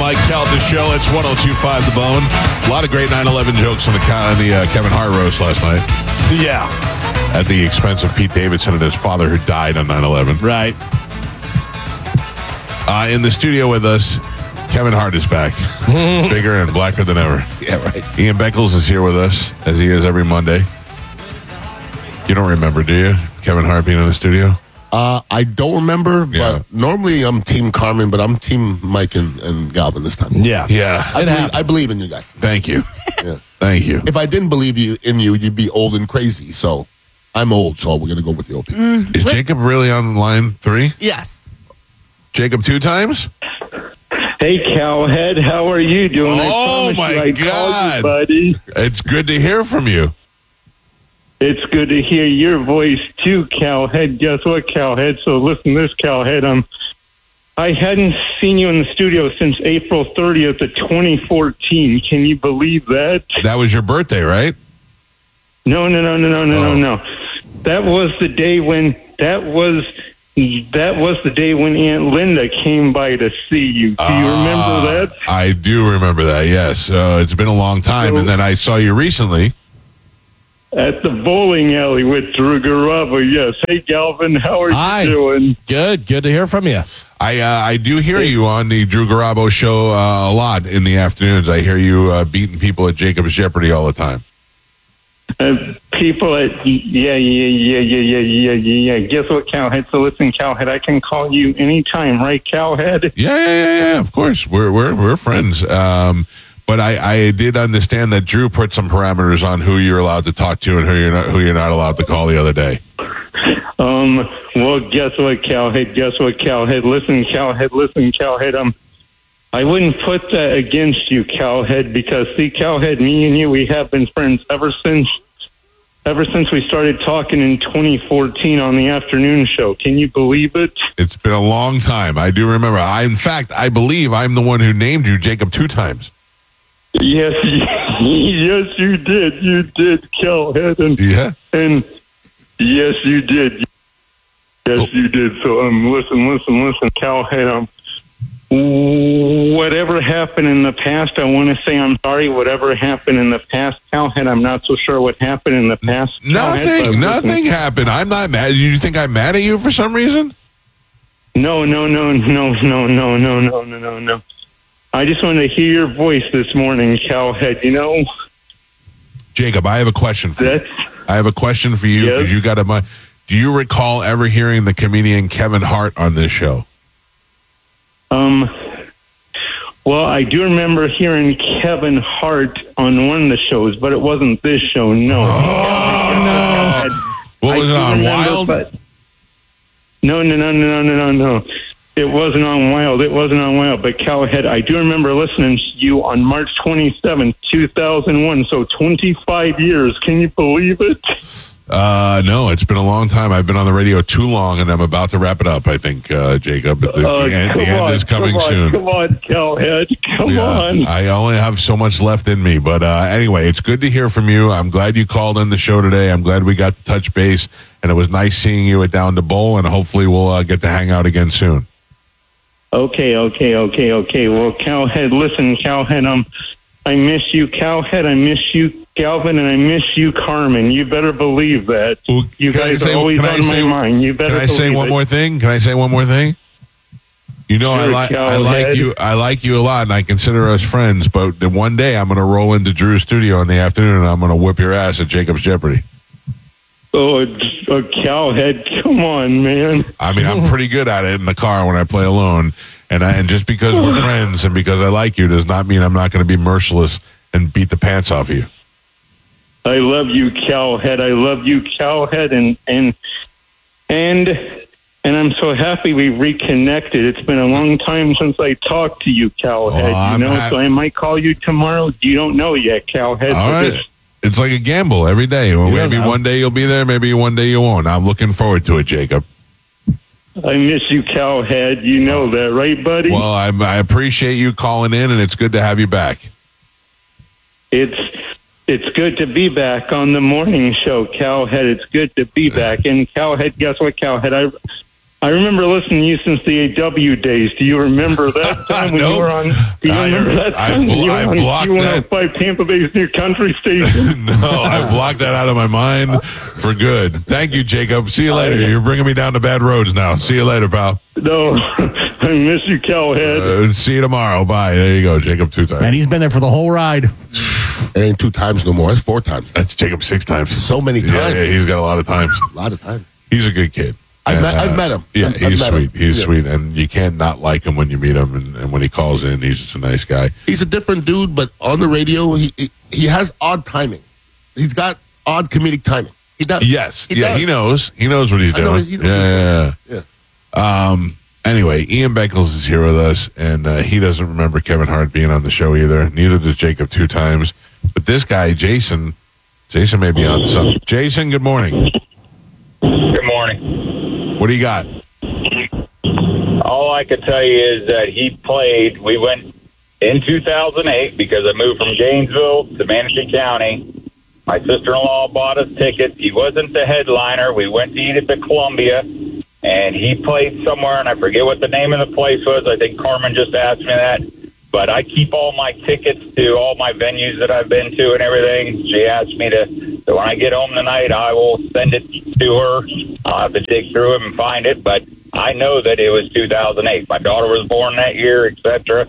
Mike Calta Show. It's 102.5 The Bone. A lot of great 9/11 jokes on the Kevin Hart roast last night. Yeah. At the expense of Pete Davidson and his father who died on 9/11. Right. In the studio with us, Kevin Hart is back. Bigger and blacker than ever. Yeah, right. Ian Beckles is here with us, as he is every Monday. You don't remember, do you? Kevin Hart being in the studio? I don't remember, but normally I'm Team Carmen, but I'm Team Mike and Galvin this time. Yeah. Yeah. I believe in you guys. Thank you. Yeah. Thank you. If I didn't believe in you, you'd be old and crazy. So I'm old, so we're going to go with the old people. Is Jacob really on line 3? Yes. Jacob 2 times? Hey, Cowhead, how are you doing? Oh, my God. You, buddy. It's good to hear from you. It's good to hear your voice, too, Cowhead. Guess what, Cowhead? So listen to this, Cowhead. I hadn't seen you in the studio since April 30th of 2014. Can you believe that? That was your birthday, right? No. That was the day when... That was the day when Aunt Linda came by to see you. Do you remember that? I do remember that, yes. It's been a long time, and then I saw you recently. At the bowling alley with Drew Garabo, yes. Hey, Galvin, how are you doing? Good to hear from you. I do hear you on the Drew Garabo show a lot in the afternoons. I hear you beating people at Jacob's Jeopardy all the time. People at yeah. Guess what, Cowhead? So listen, Cowhead, I can call you anytime, right, Cowhead? Yeah. Of course, we're friends. But I did understand that Drew put some parameters on who you're allowed to talk to and who you're not allowed to call the other day. Well, guess what, Cowhead? Listen, Cowhead. I wouldn't put that against you, Cowhead, because see, Cowhead, me and you, we have been friends ever since we started talking in 2014 on the afternoon show. Can you believe it? It's been a long time. I do remember. In fact, I believe I'm the one who named you Jacob 2 times. Yes, you did. You did, Cowhead. And yes, you did. Yes, you did. So, listen, Cowhead, whatever happened in the past, I want to say I'm sorry. Whatever happened in the past, Cowhead, I'm not so sure what happened in the past. Nothing happened. I'm not mad. You think I'm mad at you for some reason? No. I just wanted to hear your voice this morning, Cowhead, Jacob, I have a question for you. I have a question for you because you got a... Do you recall ever hearing the comedian Kevin Hart on this show? Well, I do remember hearing Kevin Hart on one of the shows, but it wasn't this show, no. Oh, no. What was it on, Wild? No. It wasn't on Wild. But Cowhead, I do remember listening to you on March 27th, 2001. So 25 years. Can you believe it? No, it's been a long time. I've been on the radio too long, and I'm about to wrap it up, I think, Jacob. The end is coming soon. Come on, Cowhead. Come on. I only have so much left in me. But anyway, it's good to hear from you. I'm glad you called in the show today. I'm glad we got to touch base, and it was nice seeing you at Down to Bowl, and hopefully we'll get to hang out again soon. Okay. Well, Cowhead, listen, Cowhead, I miss you, Cowhead. I miss you, Galvin, and I miss you, Carmen. You better believe that. Well, you guys are always on my mind. You better. Can I say one more thing? I like you. I like you a lot, and I consider us friends. But one day, I'm going to roll into Drew's studio in the afternoon, and I'm going to whip your ass at Jacob's Jeopardy. Oh, Cowhead, come on, man. I mean, I'm pretty good at it in the car when I play alone. And just because we're friends and because I like you does not mean I'm not going to be merciless and beat the pants off of you. I love you, Cowhead. And I'm so happy we reconnected. It's been a long time since I talked to you, Cowhead. So I might call you tomorrow. You don't know yet, Cowhead. All right. It's like a gamble every day. Well, maybe one day you'll be there, maybe one day you won't. I'm looking forward to it, Jacob. I miss you, Cowhead. You know that, right, buddy? Well, I appreciate you calling in, and it's good to have you back. It's good to be back on the morning show, Cowhead. It's good to be back. And Cowhead, guess what, Cowhead? I remember listening to you since the AW days. Do you remember that time when you were on? Do you remember that time when you were on Q105 Tampa Bay's new country station? No, I blocked that out of my mind for good. Thank you, Jacob. See you later. You're bringing me down to bad roads now. See you later, pal. No, I miss you, Cowhead. See you tomorrow. Bye. There you go, Jacob, 2 times. And he's been there for the whole ride. It ain't 2 times no more. It's 4 times. That's Jacob 6 times. So many times. Yeah, he's got a lot of times. A lot of times. He's a good kid. I've met him. Yeah, he's met sweet. him. He's sweet, and you can't not like him when you meet him. And when he calls in, he's just a nice guy. He's a different dude, but on the radio, he has odd timing. He's got odd comedic timing. He does. Yes. He does. He knows. He knows what he's doing. He knows Yeah. Anyway, Ian Beckles is here with us, and he doesn't remember Kevin Hart being on the show either. Neither does Jacob 2 times. But this guy, Jason may be on to something. Jason, good morning. Good morning. What do you got? All I can tell you is that he played. We went in 2008 because I moved from Gainesville to Manatee County. My sister-in-law bought us tickets. He wasn't the headliner. We went to eat at the Columbia, and he played somewhere, and I forget what the name of the place was. I think Carmen just asked me that. But I keep all my tickets to all my venues that I've been to and everything. She asked me to, so when I get home tonight, I will send it to her. I'll have to dig through it and find it. But I know that it was 2008. My daughter was born that year, etc.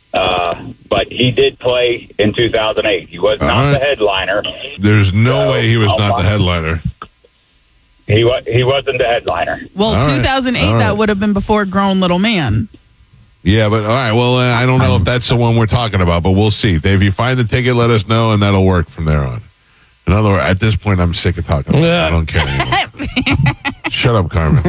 But he did play in 2008. He was not the headliner. There's no way he was not the headliner. He wasn't the headliner. Well, All 2008, right. that would have been before Grown Little Man. Yeah, but all right. Well, I don't know if that's the one we're talking about, but we'll see. If you find the ticket, let us know, and that'll work from there on. In other words, at this point, I'm sick of talking about it. I don't care anymore. Shut up, Carmen.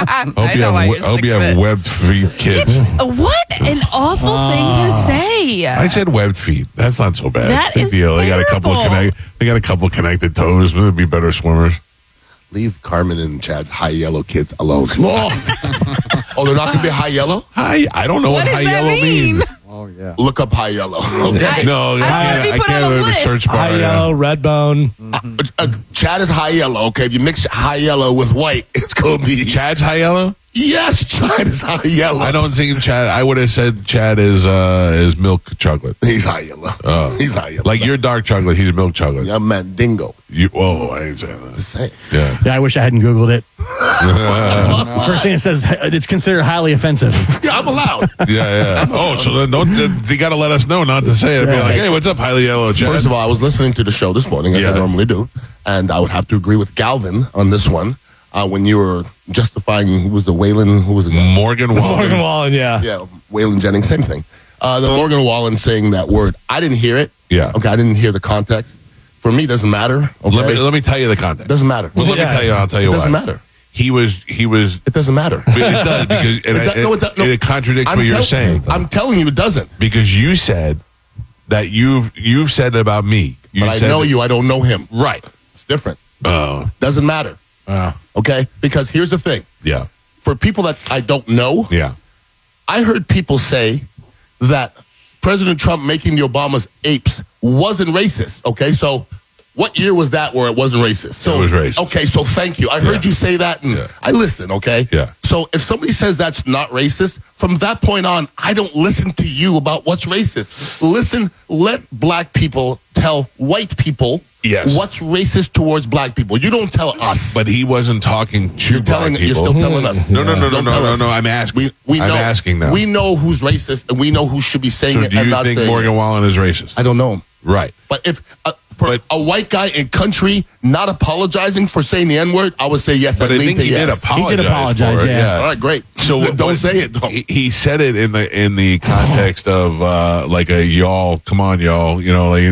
Hope you have webbed feet kids. What an awful thing to say. I said webbed feet. That's not so bad. That Big is deal. They got a couple of terrible. they got a couple of connected toes. They'd be better swimmers. Leave Carmen and Chad's high yellow kids alone. Oh, they're not going to be high yellow? I don't know what does high that yellow mean? means. Oh, yeah. Look up high yellow. Okay. No, I I put can't on a have a list. search bar. High yellow, red bone. Chad is high yellow. Okay, if you mix high yellow with white, it's going to be. Chad's high yellow? Yes, Chad is high yellow. I don't think Chad. I would have said Chad is milk chocolate. He's high yellow. He's high yellow. Like you're dark chocolate. He's milk chocolate. I'm Mandingo. I didn't say that. Just saying. Yeah. Yeah, I wish I hadn't Googled it. First thing it says, it's considered highly offensive. Yeah, I'm allowed. Yeah. Oh, so then they got to let us know not to say it. Be like, hey, what's up, highly yellow Chad? First of all, I was listening to the show this morning, as I normally do, and I would have to agree with Galvin on this one. When you were justifying, who was the guy? Morgan Wallen. Morgan Wallen, yeah. Yeah, Waylon Jennings, same thing. The Morgan Wallen saying that word, I didn't hear it. Yeah. Okay, I didn't hear the context. For me, it doesn't matter. Okay? Let me tell you the context. Doesn't matter. Well, let me tell you. I'll tell you It why. doesn't matter. He was. It doesn't matter. But it does because it contradicts what you're saying. I'm telling you, it doesn't. Because you said that you've said it about me. But I know you. I don't know him. Right. It's different. Oh. Doesn't matter. Okay? Because here's the thing. Yeah. For people that I don't know, Yeah. I heard people say that President Trump making the Obamas apes wasn't racist. Okay, so what year was that where it wasn't racist? So, it was racist. Okay, so thank you. I heard you say that, and I listen. Okay. Yeah. So if somebody says that's not racist, from that point on, I don't listen to you about what's racist. Let black people tell white people what's racist towards black people. You don't tell us. But he wasn't talking to black people. You're still telling us. No. I'm asking. We know, I'm asking now. We know who's racist, and we know who should be saying So it do and you not think saying Morgan it. Wallen is racist? I don't know him. Right. But if for a white guy in country not apologizing for saying the N-word, I would say yes. But I think he did apologize. He did apologize, for it, yeah. All right, great. So don't say it though. He said it in the context of like a y'all, come on y'all, you know, like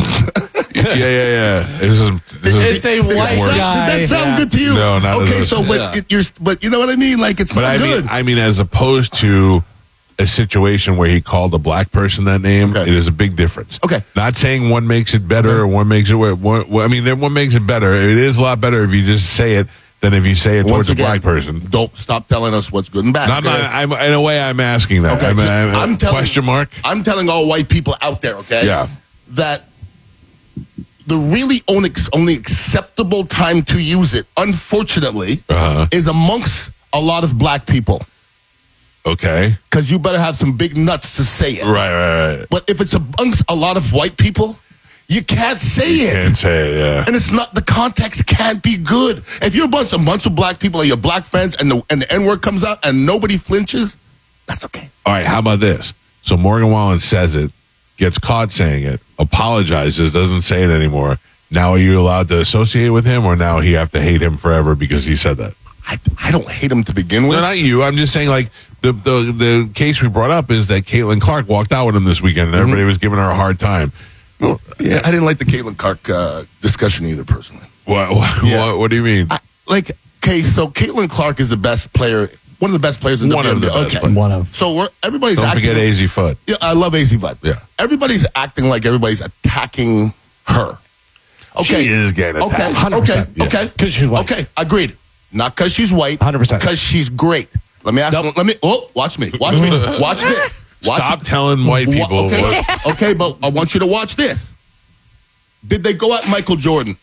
yeah. It's a white guy. Did that sound good to you? No, not okay. as So, but you know what I mean? Like it's not good. I mean, as opposed to a situation where he called a black person that name, it is a big difference. Okay. Not saying one makes it better or one makes it one makes it better. It is a lot better if you just say it than if you say it towards a black person. Don't stop telling us what's good and bad. I'm in a way, I'm asking that. Okay, I'm telling, question mark. I'm telling all white people out there, okay? Yeah. That the really only acceptable time to use it, unfortunately, is amongst a lot of black people. Okay. Because you better have some big nuts to say it. Right. But if it's amongst a lot of white people, you can't say it. Can't say it, yeah. And it's not, the context can't be good. If you're a bunch of black people and your black friends and the N-word comes out and nobody flinches, that's okay. All right, how about this? So Morgan Wallen says it, gets caught saying it, apologizes, doesn't say it anymore. Now are you allowed to associate with him, or now you have to hate him forever because he said that? I don't hate him to begin with. No, not you. I'm just saying, like, the case we brought up is that Caitlin Clark walked out with him this weekend, and everybody was giving her a hard time. Well, yeah, I didn't like the Caitlin Clark discussion either, personally. What do you mean? So Caitlin Clark is the best player, one of the best players in the WNBA. Okay. One of. So everybody's Don't acting. forget AZ Fudd. Yeah, I love AZ Fudd. Yeah. Everybody's acting like everybody's attacking her. Okay. She is getting attacked. 100%. Okay. Because she's white. Okay. Agreed. Not because she's white. 100%. Because she's great. Let me ask. Nope. Watch me. Watch this. Stop telling white people. Okay, but I want you to watch this. Did they go at Michael Jordan?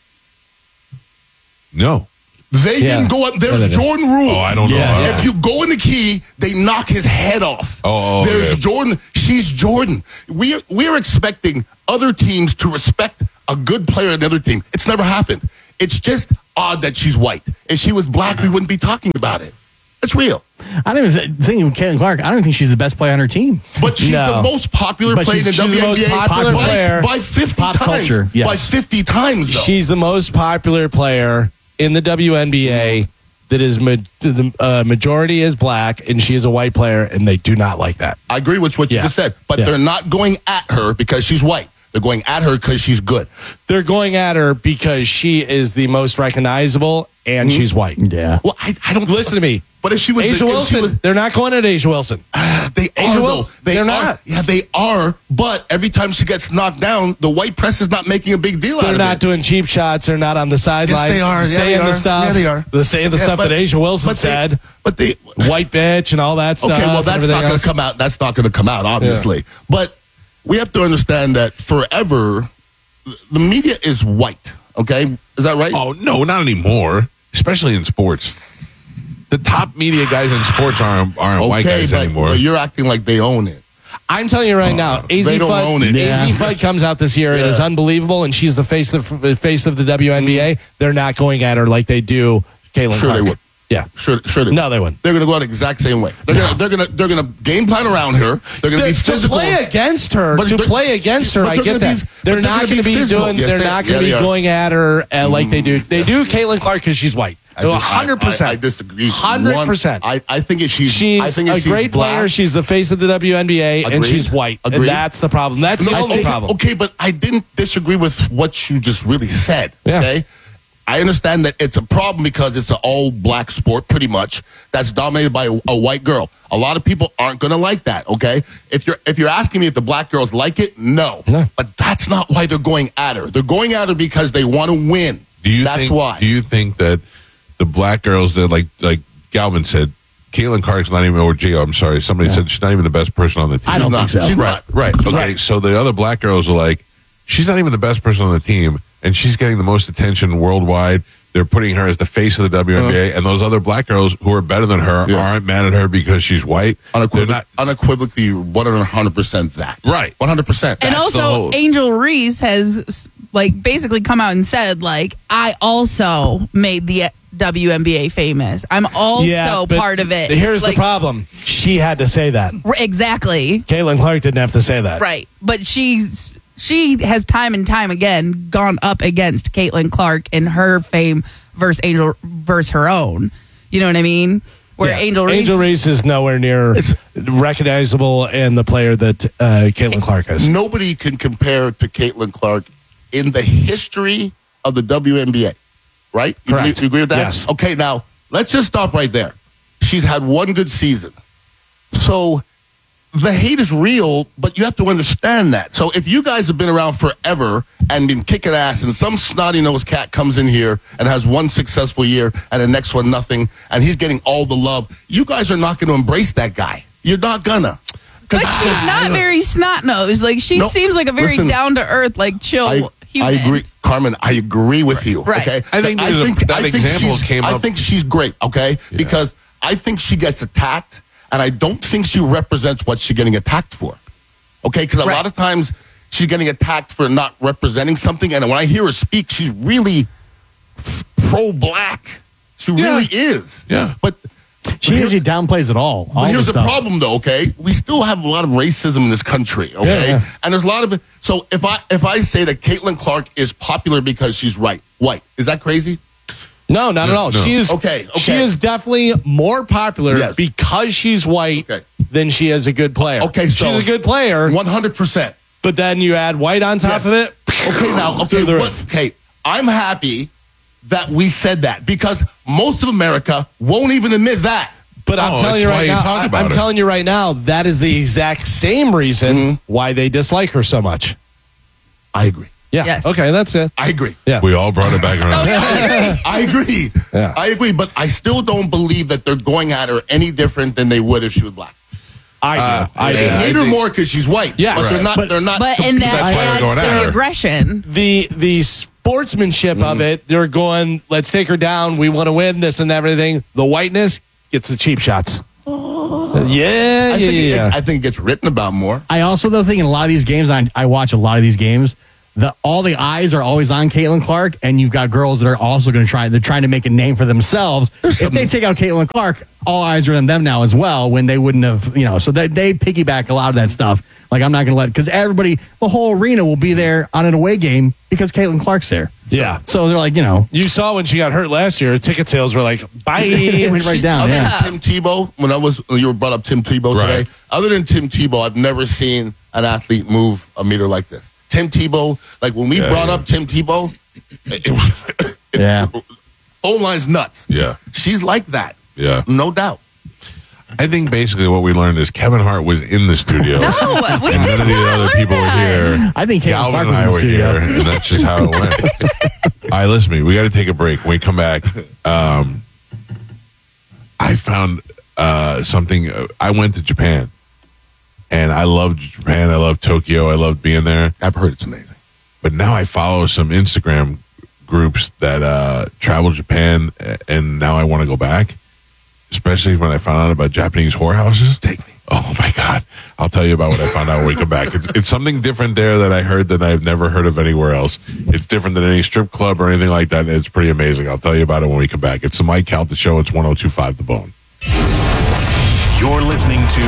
No. They didn't go up. There's Jordan rules. Oh, I don't know. Yeah. If you go in the key, they knock his head off. There's Jordan. She's Jordan. We're expecting other teams to respect a good player in another team. It's never happened. It's just odd that she's white. If she was black, we wouldn't be talking about it. It's real. I don't even think of Caitlin Clark. I don't think she's the best player on her team. But she's the most popular player in the she's the most popular player by 50 pop times. Culture, yes. By 50 times, though. She's the most popular player in the WNBA that is the majority is black, and she is a white player, and they do not like that. I agree with what you just said, but they're not going at her because she's white. They're going at her because she's good. They're going at her because she is the most recognizable, and she's white. Yeah. Well, I don't listen to me. But if she was Asia Wilson, they're not going at Asia Wilson. They are, though. They're not. Yeah, they are. But every time she gets knocked down, the white press is not making a big deal out of it. They're not doing cheap shots. They're not on the sideline. Yes, they are. Saying the stuff. Yeah, they are. They're saying the stuff that Asia Wilson said. But they white bitch and all that stuff. Okay, well, that's not going to come out. That's not going to come out, obviously. Yeah. But we have to understand that forever, the media is white. Okay, is that right? Oh no, not anymore. Especially in sports. The top media guys in sports aren't white guys anymore. But you're acting like they own it. I'm telling you right now, AZ Fudd comes out this year. It is unbelievable, and she's the face of the WNBA. They're not going at her like they do Caitlin Clark. They would. Yeah, sure. No, they wouldn't. They're going to go out the exact same way. They're going to game plan around her. They're going to be physical. To play against her. I get that. They're not going to be doing. They're not going to be going at her like they do. They do Caitlin Clark because she's white. 100%. I disagree. 100%. I think if she's a great player. She's the face of the WNBA, and she's white. And that's the problem. That's the only problem. Okay, but I didn't disagree with what you just really said. Yeah. Okay. I understand that it's a problem because it's an all-black sport, pretty much, that's dominated by a white girl. A lot of people aren't going to like that, okay? If you're asking me if the black girls like it, no. But that's not why they're going at her. They're going at her because they want to win. That's why. Do you think that the black girls that, like Galvin said, Caitlin Clark's not even, or Gio, I'm sorry, somebody said she's not even the best person on the team. I don't think so. She's not. Right. Okay, right. So the other black girls are like, she's not even the best person on the team, and she's getting the most attention worldwide. They're putting her as the face of the WNBA, and those other black girls who are better than her aren't mad at her because she's white. Unequivocally, 100% that. Right. 100%. And also, Angel Reese has basically come out and said, I also made the WNBA famous. I'm also part of it. Here's the problem. She had to say that. Exactly. Caitlin Clark didn't have to say that. Right. But she has time and time again gone up against Caitlin Clark in her fame versus her own. You know what I mean? Where Angel Reese is nowhere near recognizable and the player that Caitlin Clark is. Nobody can compare to Caitlin Clark in the history of the WNBA. Right? Correct. You agree with that? Yes. Okay, now, let's just stop right there. She's had one good season. So the hate is real, but you have to understand that. So if you guys have been around forever and been kicking ass, and some snotty-nosed cat comes in here and has one successful year and the next one nothing, and he's getting all the love, you guys are not going to embrace that guy. You're not gonna. But she's not very snot-nosed. She seems like a very down-to-earth, chill human. I agree. Carmen, I agree with you. Right. Okay? I think that example came up. I think she's great, okay? Yeah. Because I think she gets attacked, and I don't think she represents what she's getting attacked for. Okay? Because a lot of times she's getting attacked for not representing something, and when I hear her speak, she's really pro-black. She really is. Yeah. But she usually downplays it all. But here's the problem, though. Okay, we still have a lot of racism in this country. Okay, and there's a lot of it. So if I say that Caitlin Clark is popular because she's white, is that crazy? No, not at all. No. She is okay. She is definitely more popular because she's white than she is a good player. Okay, so she's a good player, 100%. But then you add white on top of it. Okay, I'm happy that we said that because most of America won't even admit that. But I'm telling you right now, I'm telling you right now, that is the exact same reason why they dislike her so much. I agree. Yeah. Yes. Okay, that's it. I agree. Yeah. We all brought it back around. I agree. Yeah. I agree, but I still don't believe that they're going at her any different than they would if she was black. I They hate her more because she's white. Yeah, but they're not. But and that adds to the aggression. The sportsmanship of it, they're going, let's take her down. We want to win this and everything. The whiteness gets the cheap shots. I think it gets written about more. I also, though, think in a lot of these games, I watch a lot of these games, all the eyes are always on Caitlin Clark, and you've got girls that are also going to they're trying to make a name for themselves. If they take out Caitlin Clark, all eyes are on them now as well, when they wouldn't have, so they piggyback a lot of that stuff. Like, I'm not going to because everybody, the whole arena will be there on an away game because Caitlin Clark's there. Yeah. So they're like, You saw when she got hurt last year, ticket sales were like, bye. It went right down. Other than Tim Tebow, when you brought up Tim Tebow today, other than Tim Tebow, I've never seen an athlete move a meter like this. Tim Tebow, like when we brought up Tim Tebow, O-line's nuts. Yeah. She's like that. Yeah. No doubt. I think basically what we learned is Kevin Hart was in the studio. No, we and did none of the not other learn people that. were here. I think Caitlin Galvin Clark and I was were in the here, studio. and that's just how it went. All right, listen to me. We got to take a break. When we come back, I found something. I went to Japan, and I loved Japan. I loved Tokyo. I loved being there. I've heard it's amazing. But now I follow some Instagram groups that travel Japan, and now I want to go back. Especially when I found out about Japanese whorehouses. Take me. Oh, my God. I'll tell you about what I found out when we come back. It's something different there that I heard that I've never heard of anywhere else. It's different than any strip club or anything like that. It's pretty amazing. I'll tell you about it when we come back. It's the Mike Calta Show. It's 102.5 The Bone. You're listening to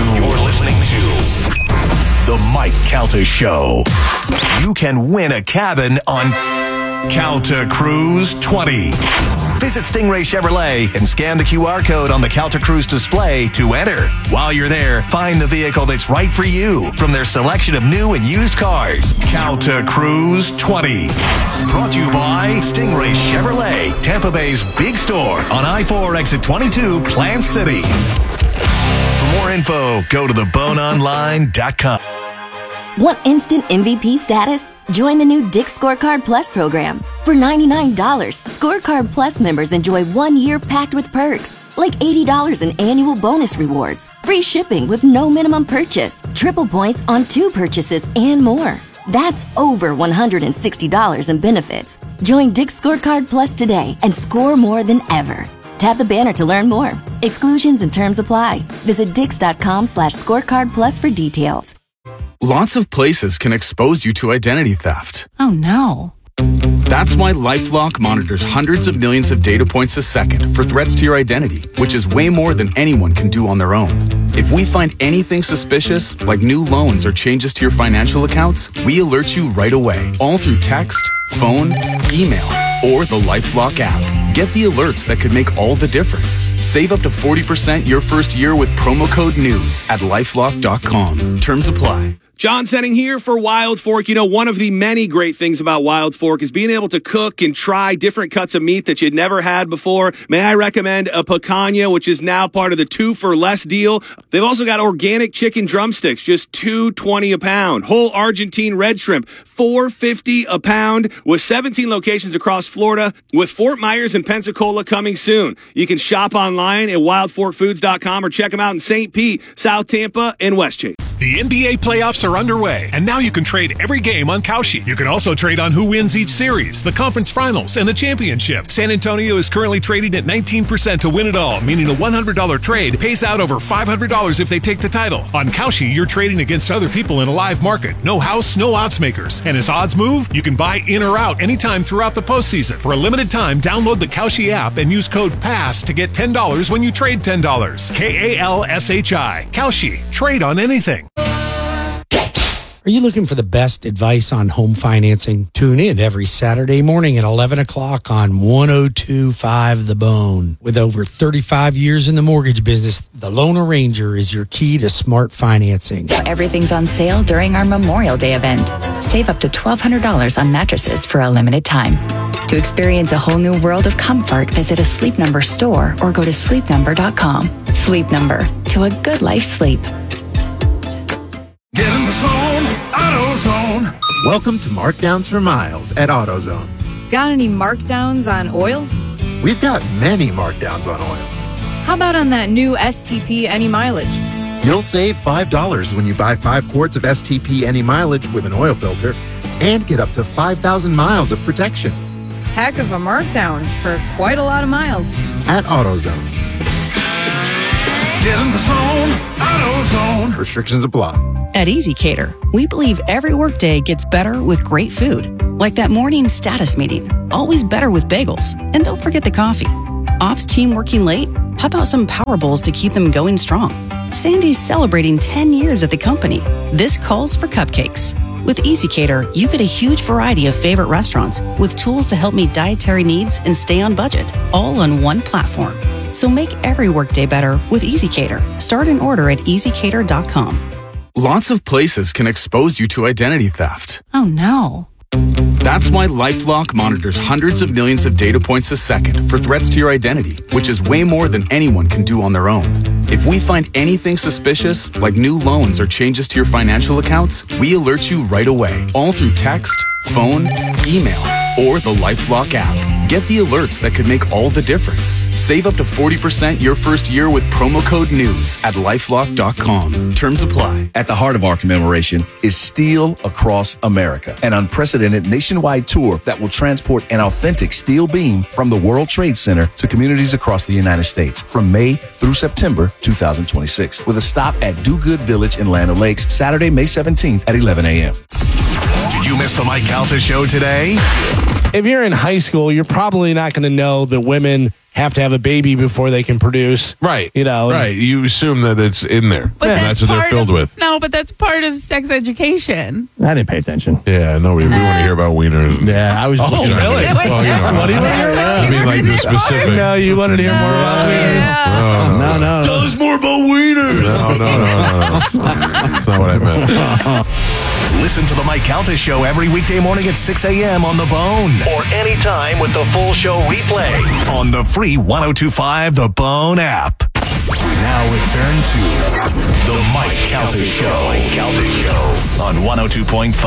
The Mike Calta Show. You can win a cabin on Calta Cruise 20. Visit Stingray Chevrolet and scan the QR code on the Calta Cruise display to enter. While you're there, find the vehicle that's right for you from their selection of new and used cars. Calta Cruise 20. Brought to you by Stingray Chevrolet, Tampa Bay's big store on I-4 exit 22, Plant City. For more info, go to theboneonline.com. Want instant MVP status? Join the new Dick's Scorecard Plus program. For $99, Scorecard Plus members enjoy 1 year packed with perks, like $80 in annual bonus rewards, free shipping with no minimum purchase, triple points on 2 purchases, and more. That's over $160 in benefits. Join Dick's Scorecard Plus today and score more than ever. Tap the banner to learn more. Exclusions and terms apply. Visit Dix.com/scorecard plus for details. Lots of places can expose you to identity theft. Oh no. That's why LifeLock monitors hundreds of millions of data points a second for threats to your identity, which is way more than anyone can do on their own. If we find anything suspicious, like new loans or changes to your financial accounts, we alert you right away, all through text, phone, email, or the LifeLock app. Get the alerts that could make all the difference. Save up to 40% your first year with promo code NEWS at LifeLock.com. Terms apply. John Setting here for Wild Fork. You know, one of the many great things about Wild Fork is being able to cook and try different cuts of meat that you'd never had before. May I recommend a picanha, which is now part of the 2 for less deal. They've also got organic chicken drumsticks, just $2.20 a pound. Whole Argentine red shrimp, $4.50 a pound, with 17 locations across Florida, with Fort Myers and Pensacola coming soon. You can shop online at wildforkfoods.com or check them out in St. Pete, South Tampa, and Westchase. The NBA playoffs are underway, and now you can trade every game on Kalshi. You can also trade on who wins each series, the conference finals, and the championship. San Antonio is currently trading at 19% to win it all, meaning a $100 trade pays out over $500 if they take the title. On Kalshi, you're trading against other people in a live market. No house, no odds makers. And as odds move, you can buy in or out anytime throughout the postseason. For a limited time, download the Kalshi app and use code PASS to get $10 when you trade $10. KALSHI. Kalshi. Trade on anything. Are you looking for the best advice on home financing? Tune in every Saturday morning at 11 o'clock on 102.5 The Bone. With over 35 years in the mortgage business, the Loan Arranger is your key to smart financing. Everything's on sale during our Memorial Day event. Save up to $1,200 on mattresses for a limited time. To experience a whole new world of comfort, visit a Sleep Number store or go to sleepnumber.com. Sleep Number. To a good life sleep. Get in the zone, AutoZone. Welcome to Markdowns for Miles at AutoZone. Got any markdowns on oil? We've got many markdowns on oil. How about on that new STP Any Mileage? You'll save $5 when you buy 5 quarts of STP Any Mileage with an oil filter and get up to 5,000 miles of protection. Heck of a markdown for quite a lot of miles. At AutoZone. Get in the zone, AutoZone. Restrictions apply. At EasyCater, we believe every workday gets better with great food. Like that morning status meeting, always better with bagels. And don't forget the coffee. Ops team working late? How about some Power Bowls to keep them going strong? Sandy's celebrating 10 years at the company. This calls for cupcakes. With EasyCater, you get a huge variety of favorite restaurants with tools to help meet dietary needs and stay on budget, all on one platform. So make every workday better with EasyCater. Start an order at easycater.com. Lots of places can expose you to identity theft. Oh no. That's why LifeLock monitors hundreds of millions of data points a second for threats to your identity, which is way more than anyone can do on their own. If we find anything suspicious, like new loans or changes to your financial accounts, we alert you right away, all through text, phone, email, or the LifeLock app. Get the alerts that could make all the difference. Save up to 40% your first year with promo code NEWS at LifeLock.com. Terms apply. At the heart of our commemoration is Steel Across America, an unprecedented nationwide tour that will transport an authentic steel beam from the World Trade Center to communities across the United States from May through September 2026, with a stop at Do Good Village in Land O'Lakes, Saturday, May 17th at 11 a.m. Did you miss the Mike Calta show today? If you're in high school, you're probably not going to know that women have to have a baby before they can produce. Right. You know. Right. You assume that it's in there. But that's what they're filled with. No, but that's part of sex education. I didn't pay attention. Yeah, no, we want to hear about wieners. Yeah, I was just looking at really? it. Well, you know, What do you want to hear about? I mean, like the specific. No, you wanted to hear more about wieners? No. Tell us more about wieners. No. That's not what I meant. Listen to the Mike Calta show every weekday morning at 6 a.m. on The Bone. Or anytime with the full show replay on the free 102.5 The Bone app. We now return to the Mike Calta show on 102.5